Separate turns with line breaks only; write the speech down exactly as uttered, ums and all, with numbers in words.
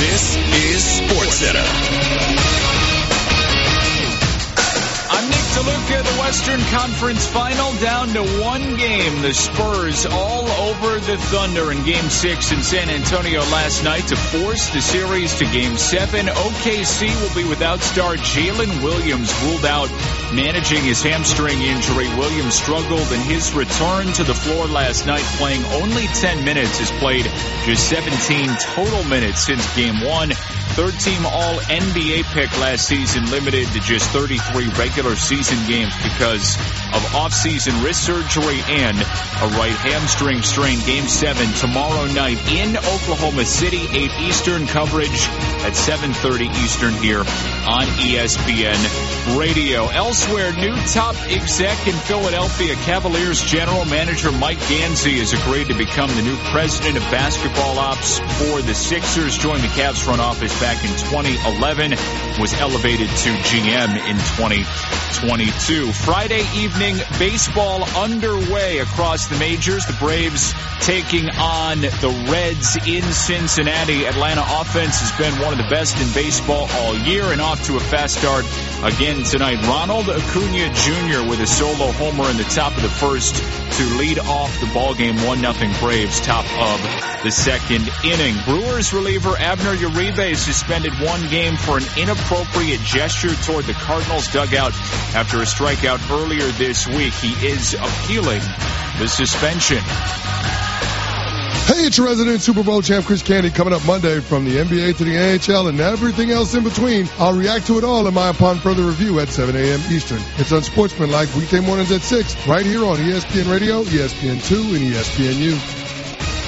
This is SportsCenter.
I'm Nick DeLuca. The Western Conference Final down to one game. The Spurs all over the Thunder in Game six in San Antonio last night to force the series to Game seven. O K C will be without star Jalen Williams, ruled out managing his hamstring injury. Williams struggled in his return to the floor last night, playing only ten minutes. Has played just seventeen total minutes since Game one. Third-team All-N B A pick last season, limited to just thirty-three regular season games because of off-season wrist surgery and a right hamstring strain. Game seven tomorrow night in Oklahoma City, eight Eastern, coverage at seven thirty Eastern here on E S P N Radio. Elsewhere, new top exec in Philadelphia, Cavaliers general manager Mike Gansey has agreed to become the new president of basketball ops for the Sixers. Joined the Cavs front office back in twenty eleven, was elevated to G M in twenty twenty-two. Friday evening baseball underway across the majors. The Braves taking on the Reds in Cincinnati. Atlanta offense has been one of the best in baseball all year and off to a fast start again tonight. Ronald Acuna Junior with a solo homer in the top of the first to lead off the ballgame. one nothing Braves, top of the second inning. Brewers reliever Abner Uribe suspended one game for an inappropriate gesture toward the Cardinals dugout after a strikeout earlier this week. He is appealing the suspension.
Hey, it's your resident Super Bowl champ Chris Candy coming up Monday from the N B A to the N H L and everything else in between. I'll react to it all in my Upon Further Review at seven a.m. Eastern. It's Unsportsmanlike weekday mornings at six right here on E S P N Radio, E S P N two, and E S P N U.